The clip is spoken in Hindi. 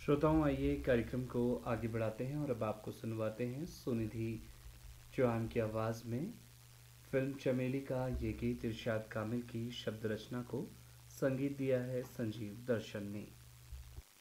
श्रोताओं, आइए कार्यक्रम को आगे बढ़ाते हैं और अब आपको सुनवाते हैं सुनिधि चौहान की आवाज़ में फिल्म चमेली का ये गीत। इरशाद कामिल की शब्द रचना को संगीत दिया है संजीव दर्शन ने।